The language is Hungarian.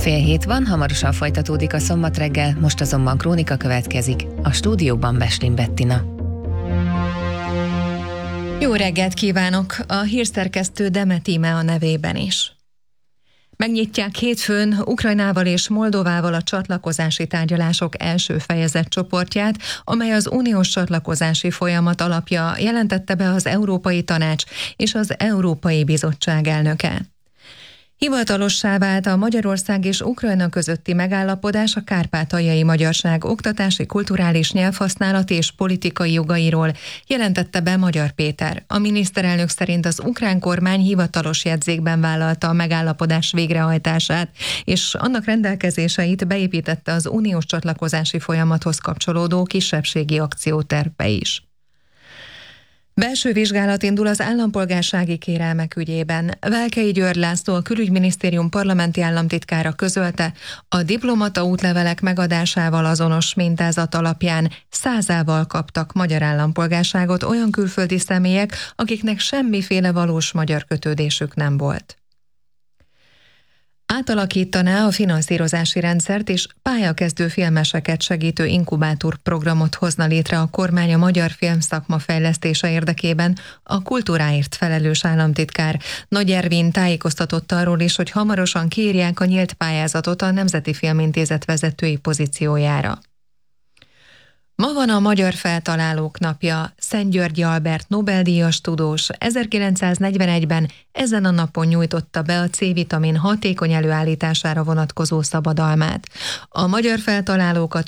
6:30 van, hamarosan folytatódik a Szombat reggel, most azonban krónika következik. A stúdióban Beslin Bettina. Jó reggelt kívánok! A hírszerkesztő Demet Íme a nevében is. Megnyitják hétfőn Ukrajnával és Moldovával a csatlakozási tárgyalások első fejezet csoportját, amely az uniós csatlakozási folyamat alapja, jelentette be az Európai Tanács és az Európai Bizottság elnöke. Hivatalossá vált a Magyarország és Ukrajna közötti megállapodás a kárpátaljai magyarság oktatási, kulturális, nyelvhasználati és politikai jogairól, jelentette be Magyar Péter. A miniszterelnök szerint az ukrán kormány hivatalos jegyzékben vállalta a megállapodás végrehajtását, és annak rendelkezéseit beépítette az uniós csatlakozási folyamathoz kapcsolódó kisebbségi akciótervbe is. Belső vizsgálat indul az állampolgársági kérelmek ügyében. Velkei György László, a Külügyminisztérium parlamenti államtitkára közölte, a diplomata útlevelek megadásával azonos mintázat alapján 100-ával kaptak magyar állampolgárságot olyan külföldi személyek, akiknek semmiféle valós magyar kötődésük nem volt. Átalakítaná a finanszírozási rendszert és pályakezdő filmeseket segítő inkubátorprogramot hozna létre a kormány a magyar filmszakma fejlesztése érdekében, a kultúráért felelős államtitkár. Nagy Ervin tájékoztatott arról is, hogy hamarosan kiírják a nyílt pályázatot a Nemzeti Filmintézet vezetői pozíciójára. Ma van a Magyar Feltalálók napja. Szent-Györgyi Albert Nobel-díjas tudós 1941-ben ezen a napon nyújtotta be a C-vitamin hatékony előállítására vonatkozó szabadalmát. A magyar feltalálókat